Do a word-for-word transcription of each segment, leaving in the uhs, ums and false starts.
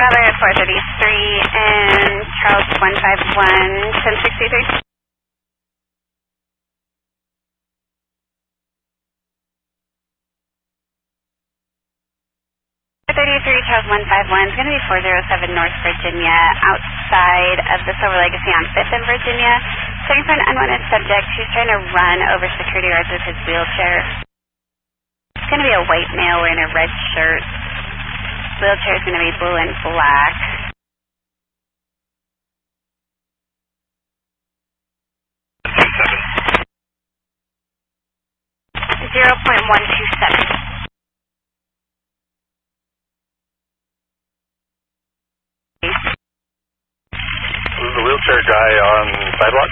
Ballard four thirty-three and Charles one five one, ten sixty-three. four thirty-three, Charles one five one is going to be four oh seven North Virginia, outside of the Silver Legacy on fifth in Virginia. Checking for an unwanted subject. He's trying to run over security guards with his wheelchair. It's going to be a white male wearing a red shirt. Wheelchair is going to be blue and black. zero point one two seven. Was the wheelchair guy on sidewalk?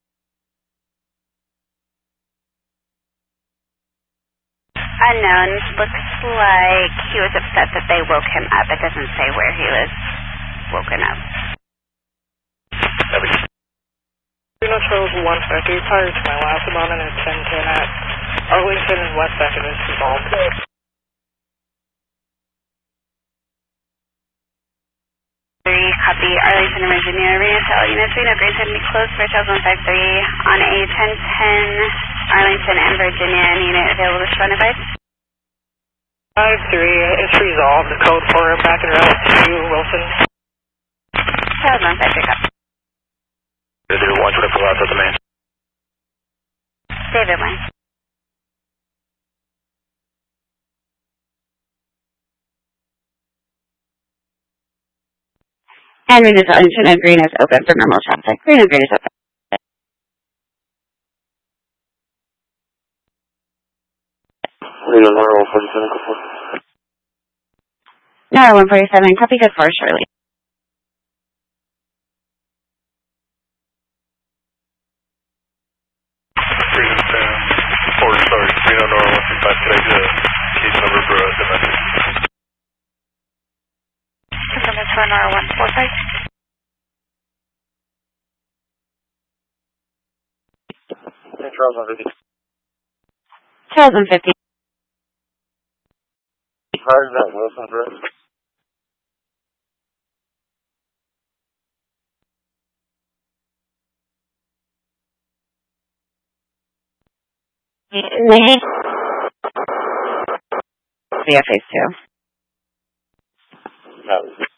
Unknown. Looks like he was upset that they woke him up. It doesn't say where he was woken up. Reno Charles one fifty, prior to my last abandon at ten ten at Arlington and West second is resolved. Three, copy Arlington and Virginia. Arena to all units. Reno Green to be closed for Charles one five three on a ten ten Arlington and Virginia. Any unit available to respond advice? five three, it's resolved. The code for back and route to Wilson. Charles one five three, copy. David one, twenty pull out to the main. David one. And Reno to Arlington and Green is open for normal traffic. Reno Green is open. Reno Nora one forty-seven, go for. Nora one forty-seven, copy good for Shirley. Reno ten, or sorry, Reno Nora one fifty-five, could I get a case number for a domestic? Confirm for Nora one forty-five. Charles one fifty. Charles one fifty. Prior to that, Wilson, correct? Yeah, phase two. No.